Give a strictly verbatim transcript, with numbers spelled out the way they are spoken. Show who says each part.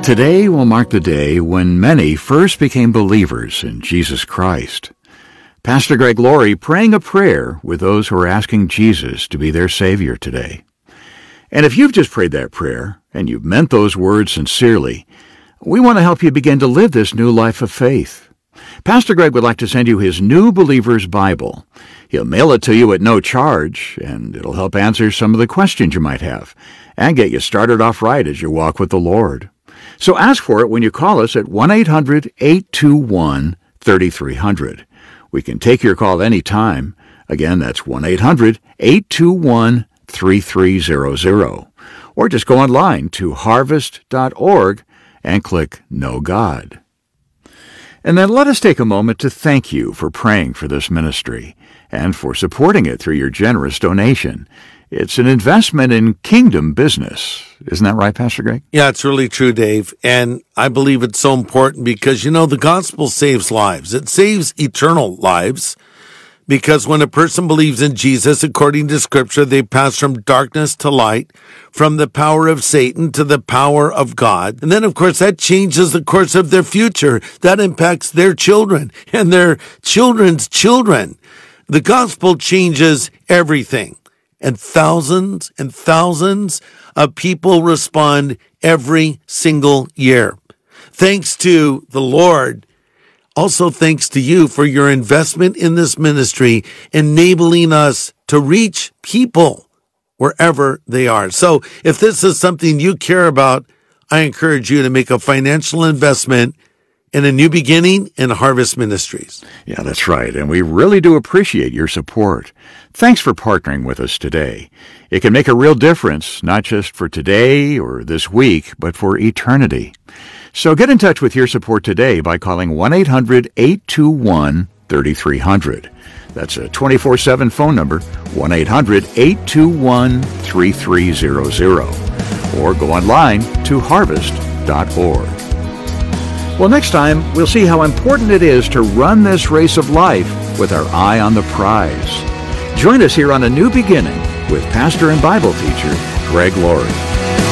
Speaker 1: Today will mark the day when many first became believers in Jesus Christ. Pastor Greg Laurie praying a prayer with those who are asking Jesus to be their Savior today. And if you've just prayed that prayer, and you've meant those words sincerely, we want to help you begin to live this new life of faith. Pastor Greg would like to send you his New Believer's Bible. He'll mail it to you at no charge, and it'll help answer some of the questions you might have, and get you started off right as you walk with the Lord. So ask for it when you call us at one eight hundred, eight two one, three three zero zero. We can take your call any time. Again, that's one eight hundred, eight two one, three three zero zero. Or just go online to harvest dot org and click Know God. And then let us take a moment to thank you for praying for this ministry and for supporting it through your generous donation. It's an investment in kingdom business. Isn't that right, Pastor Greg?
Speaker 2: Yeah, it's really true, Dave. And I believe it's so important because, you know, the gospel saves lives. It saves eternal lives because when a person believes in Jesus, according to Scripture, they pass from darkness to light, from the power of Satan to the power of God. And then, of course, that changes the course of their future. That impacts their children and their children's children. The gospel changes everything. And thousands and thousands of people respond every single year. Thanks to the Lord, also thanks to you for your investment in this ministry, enabling us to reach people wherever they are. So if this is something you care about, I encourage you to make a financial investment in a new beginning in Harvest Ministries.
Speaker 1: Yeah, that's right, and we really do appreciate your support. Thanks for partnering with us today. It can make a real difference, not just for today or this week, but for eternity. So get in touch with your support today by calling one eight hundred, eight two one, three three zero zero. That's a twenty-four seven phone number, one eight hundred, eight two one, three three zero zero. Or go online to harvest dot org. Well, next time, we'll see how important it is to run this race of life with our eye on the prize. Join us here on A New Beginning with pastor and Bible teacher Greg Laurie.